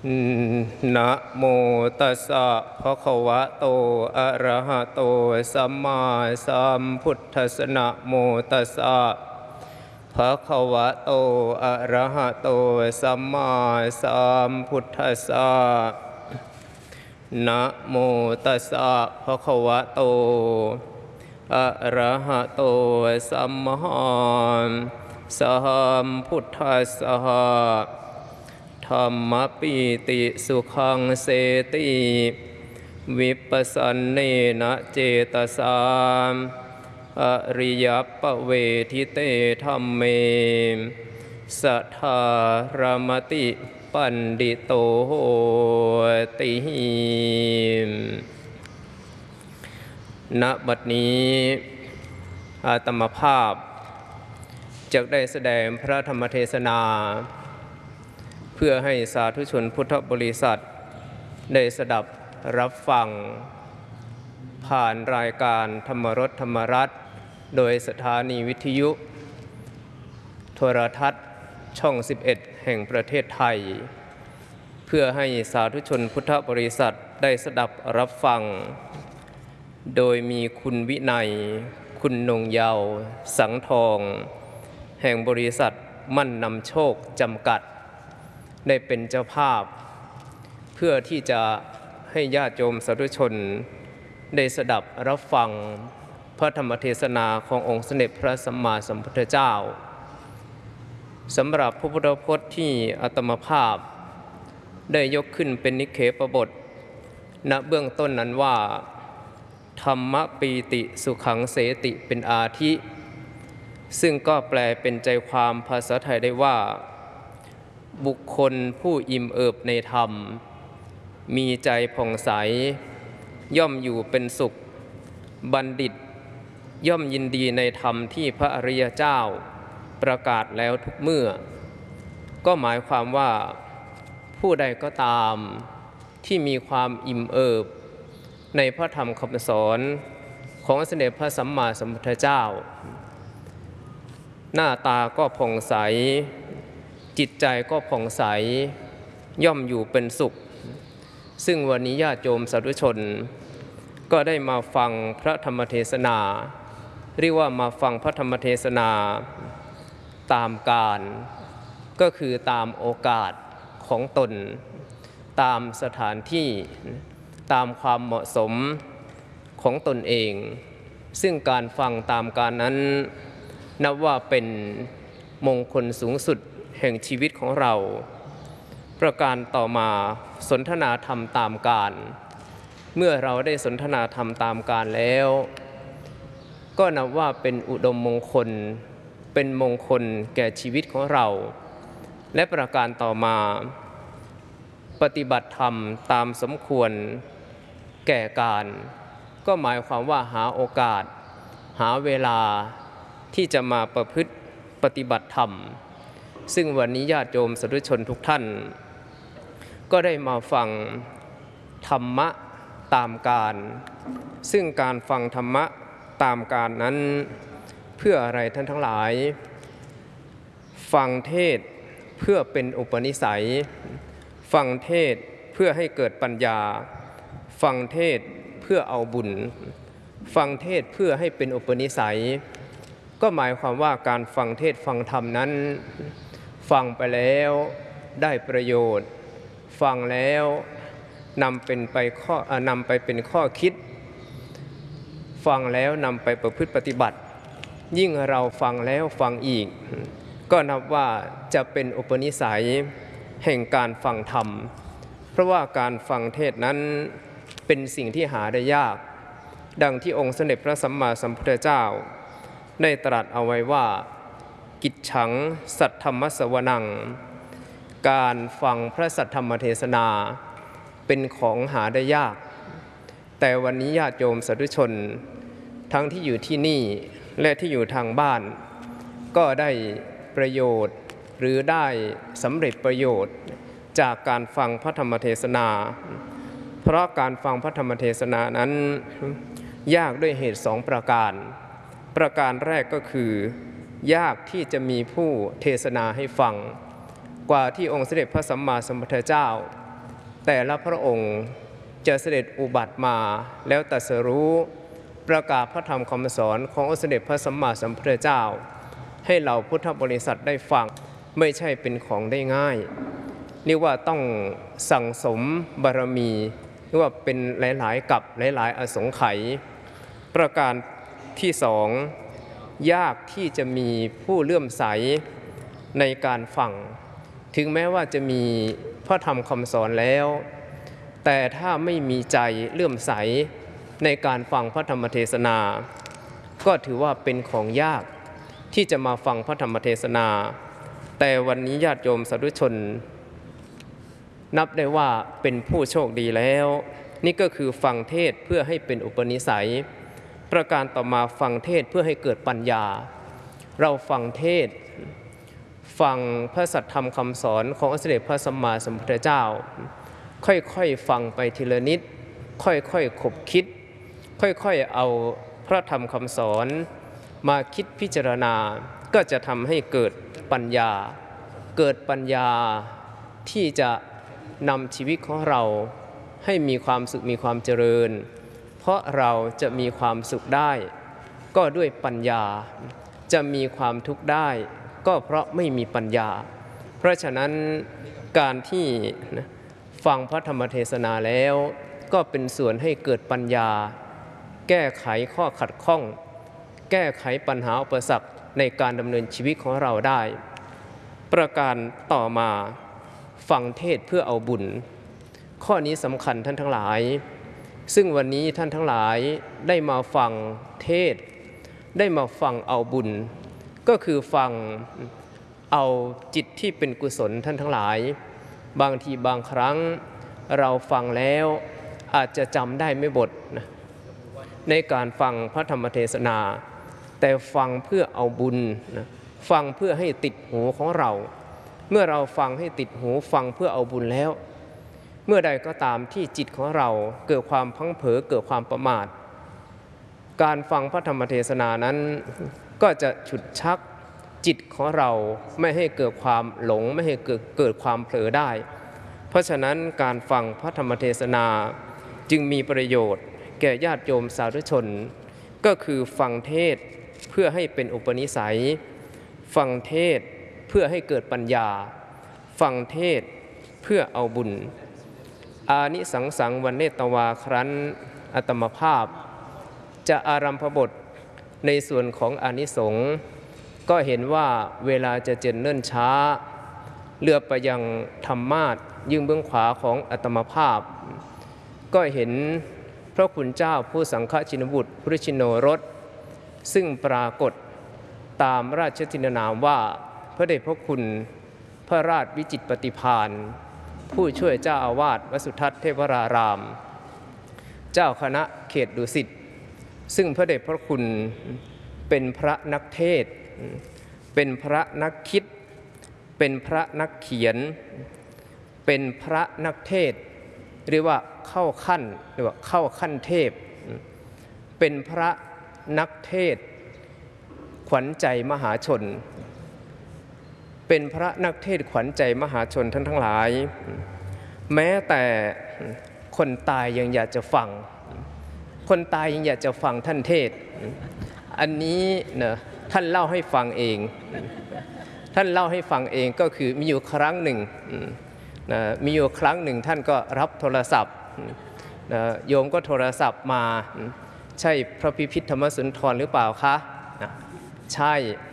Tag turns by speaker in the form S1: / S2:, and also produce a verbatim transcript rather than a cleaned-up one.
S1: นะโมตัสสะภะคะวะโตอะระหะโตสัมมาสัมพุทธัสสะนะโมตัสสะภะคะวะโตอะระหะโตสัมมาสัมพุทธัสสะนะโมตัสสะภะคะวะโตอะระหะโตสัมมาสัมพุทธัสสะธรรมปีติสุขังเสติวิปัสสเนนะเจตสามอริยปเวทิเตธัมเมสัทธารมติปันดิโตโหติณบัดนี้อาตมาภาพจะได้แสดงพระธรรมเทศนาเพื่อให้สาธุชนพุทธบริษัทได้สดับรับฟังผ่านรายการธรรมรสธรรมรัตน์โดยสถานีวิทยุโทรทัศน์ช่องสิบเอ็ดแห่งประเทศไทยเพื่อให้สาธุชนพุทธบริษัทได้สดับรับฟังโดยมีคุณวินัยคุณนงเยาว์สังทองแห่งบริษัทมั่นนำโชคจำกัดได้เป็นเจ้าภาพเพื่อที่จะให้ญาติโยมสาธุชนได้สดับรับฟังพระธรรมเทศนาขององค์สมเด็จพระสัมมาสัมพุทธเจ้าสำหรับพระพุทธพจน์ที่อาตมาภาพได้ยกขึ้นเป็นนิเคปบทณเบื้องต้นนั้นว่าธรรมปีติสุขังเสติเป็นอาทิซึ่งก็แปลเป็นใจความภาษาไทยได้ว่าบุคคลผู้อิ่มเอิบในธรรมมีใจผ่องใสย่อมอยู่เป็นสุขบัณฑิตย่อมยินดีในธรรมที่พระอริยเจ้าประกาศแล้วทุกเมื่อก็หมายความว่าผู้ใดก็ตามที่มีความอิ่มเอิบในพระธรรมคำสอนของสมเด็จพระสัมมาสัมพุทธเจ้าหน้าตาก็ผ่องใสจิตใจก็ผ่องใสย่อมอยู่เป็นสุขซึ่งวันนี้ญาติโยมสาธุชนก็ได้มาฟังพระธรรมเทศนาเรียกว่ามาฟังพระธรรมเทศนาตามกาลก็คือตามโอกาสของตนตามสถานที่ตามความเหมาะสมของตนเองซึ่งการฟังตามกาลนั้นนับว่าเป็นมงคลสูงสุดแห่งชีวิตของเราประการต่อมาสนทนาธรรมตามกาลเมื่อเราได้สนทนาธรรมตามกาลแล้วก็นับว่าเป็นอุดมมงคลเป็นมงคลแก่ชีวิตของเราและประการต่อมาปฏิบัติธรรมตามสมควรแก่การก็หมายความว่าหาโอกาสหาเวลาที่จะมาประพฤติปฏิบัติธรรมซึ่งวันนี้ญาติโยมสาธุชนทุกท่านก็ได้มาฟังธรรมะตามกาลซึ่งการฟังธรรมะตามกาลนั้นเพื่ออะไรท่านทั้งหลายฟังเทศเพื่อเป็นอุปนิสัยฟังเทศเพื่อให้เกิดปัญญาฟังเทศเพื่อเอาบุญฟังเทศเพื่อให้เป็นอุปนิสัยก็หมายความว่าการฟังเทศฟังธรรมนั้นฟังไปแล้วได้ประโยชน์ฟังแล้วนำเป็นไปข้อนำไปเป็นข้อคิดฟังแล้วนำไปประพฤติปฏิบัติยิ่งเราฟังแล้วฟังอีกก็นับว่าจะเป็นอุปนิสัยแห่งการฟังธรรมเพราะว่าการฟังเทศนั้นเป็นสิ่งที่หาได้ยากดังที่องค์สมเด็จพระสัมมาสัมพุทธเจ้าได้ตรัสเอาไว้ว่ากิจฉังสัทธรรมสวนังการฟังพระสัทธรรมเทศนาเป็นของหาได้ยากแต่วันนี้ญาติโยมสาธุชนทั้งที่อยู่ที่นี่และที่อยู่ทางบ้านก็ได้ประโยชน์หรือได้สำเร็จประโยชน์จากการฟังพระธรรมเทศนาเพราะการฟังพระธรรมเทศนานั้นยากด้วยเหตุสองประการประการแรกก็คือยากที่จะมีผู้เทศนาให้ฟังกว่าที่องค์สมเด็จพระสัมมาสัมพุทธเจ้าแต่ละพระองค์จะเสด็จอุบัติมาแล้วตรัสรู้ประกาศพระธรรมคำสอนขององค์สมเด็จพระสัมมาสัมพุทธเจ้าให้เราพุทธบริษัทได้ฟังไม่ใช่เป็นของได้ง่ายเรียกว่าต้องสั่งสมบารมีเรียกว่าเป็นหลายๆกับหลายๆอสงไขยประการที่สองยากที่จะมีผู้เลื่อมใสในการฟังถึงแม้ว่าจะมีพระธรรมคำสอนแล้วแต่ถ้าไม่มีใจเลื่อมใสในการฟังพระธรรมเทศนาก็ถือว่าเป็นของยากที่จะมาฟังพระธรรมเทศนาแต่วันนี้ญาติโยมสาธุชนนับได้ว่าเป็นผู้โชคดีแล้วนี่ก็คือฟังเทศเพื่อให้เป็นอุปนิสัยประการต่อมาฟังเทศเพื่อให้เกิดปัญญาเราฟังเทศฟังพระสัทธรรมคำสอนขององค์สมเด็จพระสัมมาสัมพุทธเจ้าค่อยๆฟังไปทีละนิดค่อยๆขบคิดค่อยๆเอาพระธรรมคำสอนมาคิดพิจารณาก็จะทำให้เกิดปัญญาเกิดปัญญาที่จะนำชีวิตของเราให้มีความสุขมีความเจริญเพราะเราจะมีความสุขได้ก็ด้วยปัญญาจะมีความทุกข์ได้ก็เพราะไม่มีปัญญาเพราะฉะนั้นการที่ฟังพระธรรมเทศนาแล้วก็เป็นส่วนให้เกิดปัญญาแก้ไขข้อขัดข้องแก้ไขปัญหาอุปสรรคในการดำเนินชีวิตของเราได้ประการต่อมาฟังเทศเพื่อเอาบุญข้อนี้สำคัญท่านทั้งหลายซึ่งวันนี้ท่านทั้งหลายได้มาฟังเทศได้มาฟังเอาบุญก็คือฟังเอาจิตที่เป็นกุศลท่านทั้งหลายบางทีบางครั้งเราฟังแล้วอาจจะจำได้ไม่หมดนะในการฟังพระธรรมเทศนาแต่ฟังเพื่อเอาบุญนะฟังเพื่อให้ติดหูของเราเมื่อเราฟังให้ติดหูฟังเพื่อเอาบุญแล้วเมื่อใดก็ตามที่จิตของเราเกิดความพังเผลอเกิดความประมาทการฟังพระธรรมเทศนานั้นก็จะฉุดชักจิตของเราไม่ให้เกิดความหลงไม่ให้เกิดเกิดความเผลอได้เพราะฉะนั้นการฟังพระธรรมเทศนาจึงมีประโยชน์แก่ญาติโยมสาธุชนก็คือฟังเทศเพื่อให้เป็นอุปนิสัยฟังเทศเพื่อให้เกิดปัญญาฟังเทศเพื่อเอาบุญอานิสังสังวันเนตวาครั้นอัตมภาพจะอารัมภบทในส่วนของอานิสงส์ก็เห็นว่าเวลาจะเจริญเนิ่นช้าเลือบไปยังธรรมาสยื่เบื้องขวาของอัตมภาพก็เห็นพระคุณเจ้าผู้สังฆชินบุตรพุทธชินโนรสซึ่งปรากฏตามราชทินนามว่าพระเดชพระคุณพระราชวิจิตรปฏิภาณผู้ช่วยเจ้าอาวาสวัดสุทัศน์เทพรารามเจ้าคณะเขตดุสิตซึ่งพระเดชพระคุณเป็นพระนักเทศน์เป็นพระนักคิดเป็นพระนักเขียนเป็นพระนักเทศน์เรียกว่าเข้าขั้นเรียกว่าเข้าขั้นเทพเป็นพระนักเทศน์ขวัญใจมหาชนเป็นพระนักเทศน์ขวัญใจมหาชนท่านทั้งหลายแม้แต่คนตายยังอยากจะฟังคนตายยังอยากจะฟังท่านเทศน์อันนี้นะท่านเล่าให้ฟังเองท่านเล่าให้ฟังเองก็คือมีอยู่ครั้งหนึ่งนะมีอยู่ครั้งหนึ่งท่านก็รับโทรศัพท์นะโยมก็โทรศัพท์มาใช่พระพิพิธธรรมสุนทรหรือเปล่าคะนะใช่